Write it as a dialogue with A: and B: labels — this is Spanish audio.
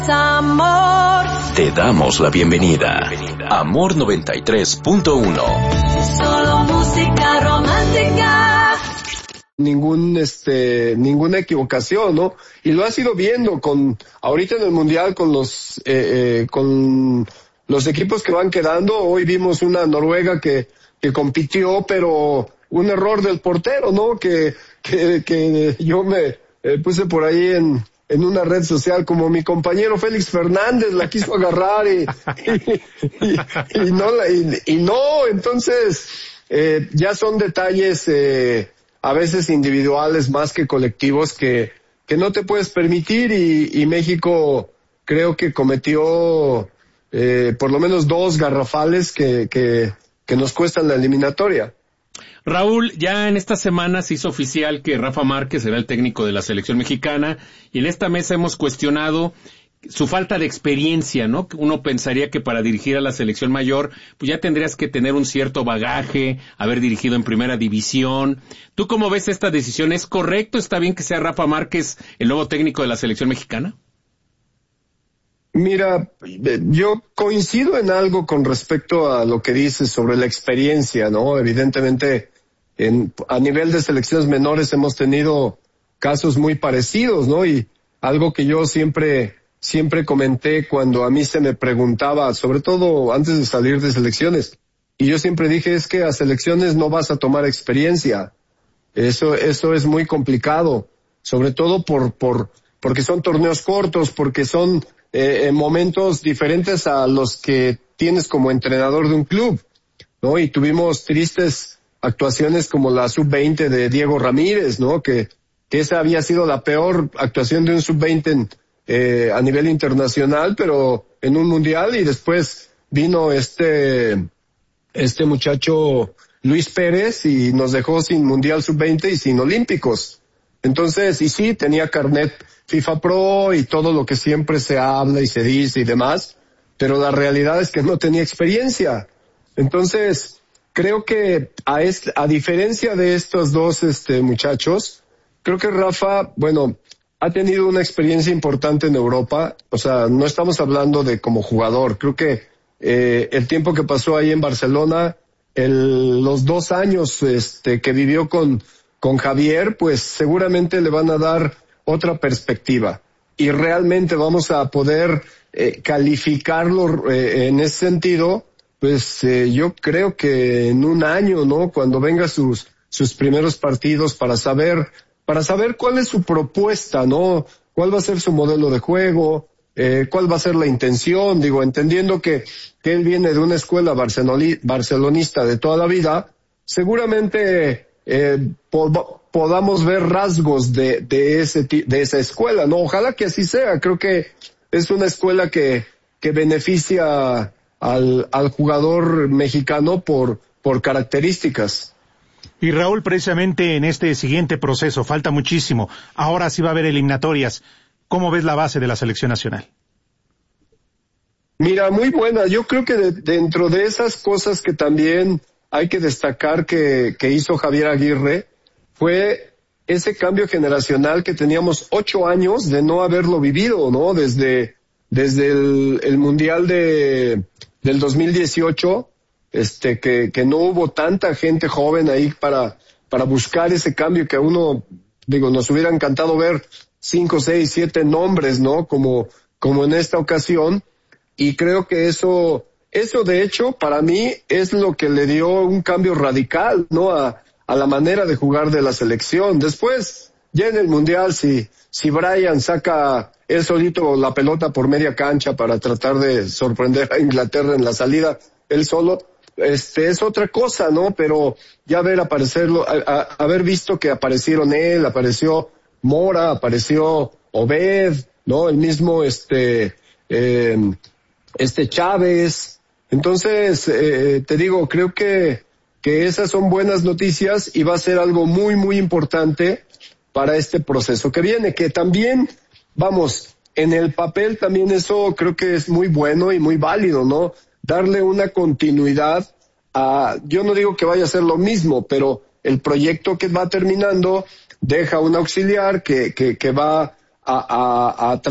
A: Amor.
B: Te damos la bienvenida. Amor 93.1.
A: Solo música romántica.
C: Ninguna equivocación, ¿no? Y lo has ido viendo ahorita en el Mundial con los equipos que van quedando. Hoy vimos una Noruega que compitió, pero un error del portero, ¿no? Que yo me puse por ahí en una red social como mi compañero Félix Fernández la quiso agarrar y no, entonces, ya son detalles, a veces individuales más que colectivos que no te puedes permitir y México creo que cometió, por lo menos 2 garrafales que nos cuestan la eliminatoria.
D: Raúl, ya en esta semana se hizo oficial que Rafa Márquez será el técnico de la selección mexicana y en esta mesa hemos cuestionado su falta de experiencia, ¿no? Uno pensaría que para dirigir a la selección mayor, pues ya tendrías que tener un cierto bagaje, haber dirigido en primera división. ¿Tú cómo ves esta decisión? ¿Es correcto? ¿Está bien que sea Rafa Márquez el nuevo técnico de la selección mexicana?
C: Mira, yo coincido en algo con respecto a lo que dices sobre la experiencia, ¿no? Evidentemente, a nivel de selecciones menores hemos tenido casos muy parecidos, ¿no? Y algo que yo siempre comenté cuando a mí se me preguntaba, sobre todo antes de salir de selecciones, y yo siempre dije, es que a selecciones no vas a tomar experiencia. Eso es muy complicado, sobre todo porque son torneos cortos, porque son en momentos diferentes a los que tienes como entrenador de un club, ¿no? Y tuvimos tristes actuaciones como la sub-20 de Diego Ramírez, ¿no? Que esa había sido la peor actuación de un sub-20 a nivel internacional, pero en un mundial, y después vino este muchacho Luis Pérez y nos dejó sin mundial sub-20 y sin olímpicos. Entonces, y sí, tenía carnet FIFA Pro y todo lo que siempre se habla y se dice y demás, pero la realidad es que no tenía experiencia. Entonces, creo que a diferencia de estos dos muchachos, creo que Rafa, bueno, ha tenido una experiencia importante en Europa. O sea, no estamos hablando de como jugador. Creo que el tiempo que pasó ahí en Barcelona, los 2 años que vivió con Javier, pues seguramente le van a dar otra perspectiva y realmente vamos a poder calificarlo en ese sentido, pues yo creo que en un año, ¿no? Cuando venga sus primeros partidos para saber cuál es su propuesta, ¿no? Cuál va a ser su modelo de juego, cuál va a ser la intención, digo, entendiendo que él viene de una escuela barcelonista de toda la vida, seguramente podamos ver rasgos de esa escuela, ¿no? Ojalá que así sea. Creo que es una escuela que beneficia al jugador mexicano por características.
E: Y Raúl, precisamente en este siguiente proceso, falta muchísimo. Ahora sí va a haber eliminatorias. ¿Cómo ves la base de la selección nacional?
C: Mira, muy buena. Yo creo que dentro de esas cosas que también hay que destacar que hizo Javier Aguirre, fue ese cambio generacional que teníamos 8 años de no haberlo vivido, ¿no? Desde el Mundial del 2018, que no hubo tanta gente joven ahí para buscar ese cambio que a uno, digo, nos hubiera encantado ver 5, 6, 7 nombres, ¿no? Como en esta ocasión. Y creo que eso de hecho para mí es lo que le dio un cambio radical, ¿no? A la manera de jugar de la selección. Después, ya en el Mundial, si Brian saca él solito la pelota por media cancha para tratar de sorprender a Inglaterra en la salida, él solo, es otra cosa, ¿no? Pero ya haber visto que aparecieron él, apareció Mora, apareció Obed, ¿no? El mismo Chávez. Entonces, te digo, creo que esas son buenas noticias y va a ser algo muy, muy importante para este proceso que viene, que también, vamos, en el papel también eso creo que es muy bueno y muy válido, ¿no? Darle una continuidad yo no digo que vaya a ser lo mismo, pero el proyecto que va terminando deja un auxiliar que va a